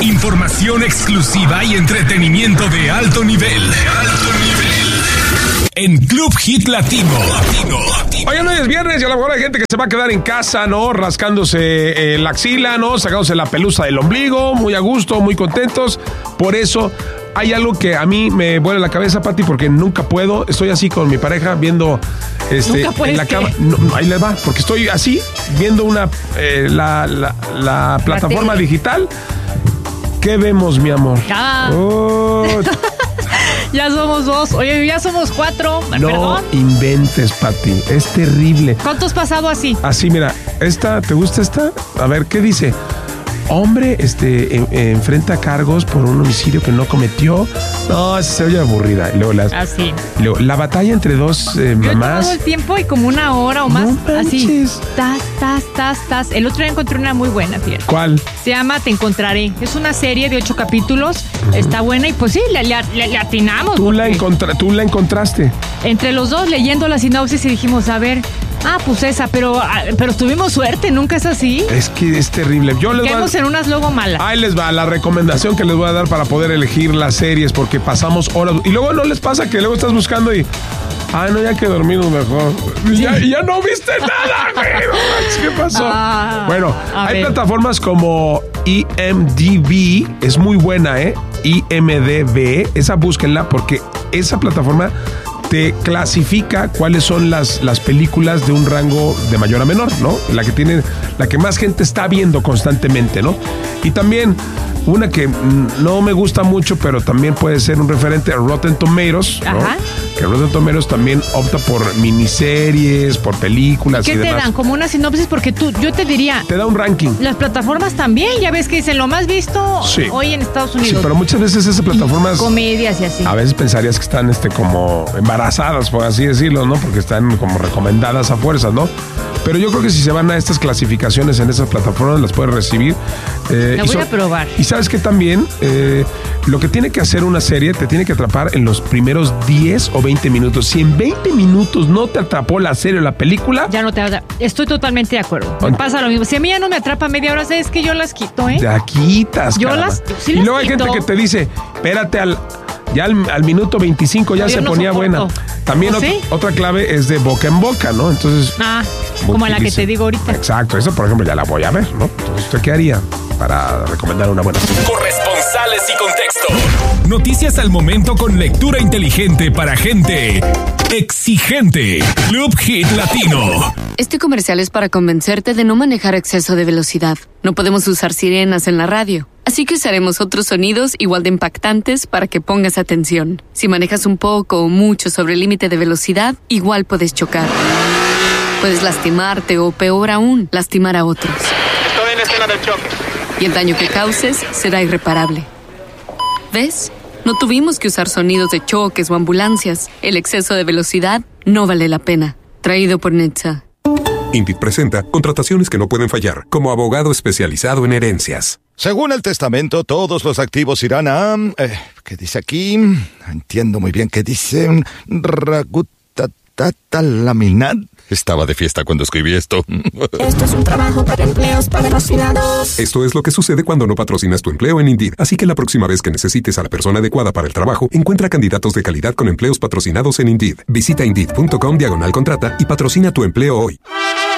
Información exclusiva y entretenimiento de alto nivel. En Club Hit Latino. Oigan, hoy es viernes y a lo mejor hay gente que se va a quedar en casa, ¿no? Rascándose la axila, ¿no? Sacándose la pelusa del ombligo, muy a gusto, muy contentos. Por eso hay algo que a mí me vuela la cabeza, Pati, porque nunca puedo. Estoy así con mi pareja viendo en la cama. No, ahí les va, porque estoy así viendo la plataforma digital. ¿Qué vemos, mi amor? Ya somos 2. Oye, ya somos 4. No ¿Perdón? Inventes, Pati. Es terrible. ¿Cuánto has pasado así? Así, mira. ¿Te gusta esta? A ver, ¿qué dice? Hombre, enfrenta cargos por un homicidio que no cometió. No, esa se oye aburrida. Luego así. Luego, la batalla entre dos mamás. Todo el tiempo y como una hora o más. No así. Tas. El otro día encontré una muy buena, fíjate. ¿Cuál? Se llama Te Encontraré. Es una serie de 8 capítulos. Está buena y pues sí, le atinamos. Tú la encontraste. Entre los dos leyendo la sinopsis y dijimos, a ver, pues esa, pero tuvimos suerte, nunca es así. Es que es terrible. Quedamos en unas luego malas. Ahí les va la recomendación que les voy a dar para poder elegir las series, porque pasamos horas. Y luego no les pasa que luego estás buscando y... no, ya que dormimos mejor. Sí. Ya no viste nada, güey. ¿Qué pasó? Bueno, hay plataformas como IMDb, es muy buena, IMDb, esa búsquenla porque esa plataforma te clasifica cuáles son las películas de un rango de mayor a menor, ¿no? La que más gente está viendo constantemente, ¿no? Y también una que no me gusta mucho, pero también puede ser un referente, Rotten Tomatoes, ¿no? Ajá. Que Rotten Tomatoes también opta por miniseries, por películas y demás. ¿Qué te dan? Como una sinopsis, porque yo te diría... Te da un ranking. Las plataformas también, ya ves que dicen lo más visto hoy en Estados Unidos. Sí, pero muchas veces esas plataformas... Comedias y así. A veces pensarías que están como embarazadas, por así decirlo, ¿no? Porque están como recomendadas a fuerzas, ¿no? Pero yo creo que si se van a estas clasificaciones en esas plataformas, las puedes recibir. La voy a probar. Y sabes que también lo que tiene que hacer una serie te tiene que atrapar en los primeros 10 o 20 minutos. Si en 20 minutos no te atrapó la serie o la película... Ya no te atrapa. Estoy totalmente de acuerdo. Me pasa lo mismo. Si a mí ya no me atrapa media hora, es que yo las quito, ¿eh? Ya quitas, Yo caramba. sí y las luego hay quito. gente que te dice, espérate al minuto 25 ya se ponía buena. También otra clave es de boca en boca, ¿no? Entonces... como la que te digo ahorita. Exacto, eso por ejemplo ya la voy a ver, ¿no? Entonces, ¿usted qué haría para recomendar una buena serie? Corresponsales y contexto. Noticias al momento con lectura inteligente para gente exigente. Club Hit Latino. Este comercial es para convencerte de no manejar a exceso de velocidad. No podemos usar sirenas en la radio. Así que usaremos otros sonidos igual de impactantes para que pongas atención. Si manejas un poco o mucho sobre el límite de velocidad, igual puedes chocar. Puedes lastimarte o, peor aún, lastimar a otros. Estoy en escena del choque. Y el daño que causes será irreparable. ¿Ves? No tuvimos que usar sonidos de choques o ambulancias. El exceso de velocidad no vale la pena. Traído por Netza. Indeed presenta contrataciones que no pueden fallar, como abogado especializado en herencias. Según el testamento, todos los activos irán a... ¿qué dice aquí? Entiendo muy bien qué dice. Laminar. Estaba de fiesta cuando escribí esto. Esto es un trabajo para empleos patrocinados. Esto es lo que sucede cuando no patrocinas tu empleo en Indeed. Así que la próxima vez que necesites a la persona adecuada para el trabajo, encuentra candidatos de calidad con empleos patrocinados en Indeed. Visita Indeed.com/contrata y patrocina tu empleo hoy.